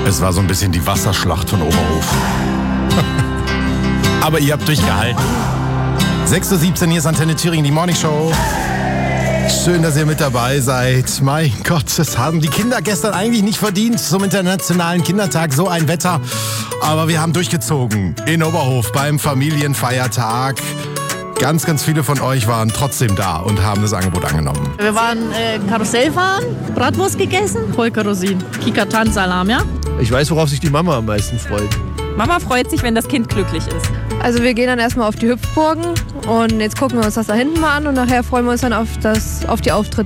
Es war so ein bisschen die Wasserschlacht von Oberhof. Aber ihr habt durchgehalten. 6:17 Uhr, hier ist Antenne Thüringen, die Morning Show. Schön, dass ihr mit dabei seid. Mein Gott, das haben die Kinder gestern eigentlich nicht verdient zum Internationalen Kindertag. So ein Wetter. Aber wir haben durchgezogen in Oberhof beim Familienfeiertag. Ganz, ganz viele von euch waren trotzdem da und haben das Angebot angenommen. Wir waren Karussell fahren, Bratwurst gegessen, Vollkerosin, Kikatan, Salam, ja? Ich weiß, worauf sich die Mama am meisten freut. Mama freut sich, wenn das Kind glücklich ist. Also wir gehen dann erstmal auf die Hüpfburgen und jetzt gucken wir uns das da hinten mal an und nachher freuen wir uns dann auf die Auftritte.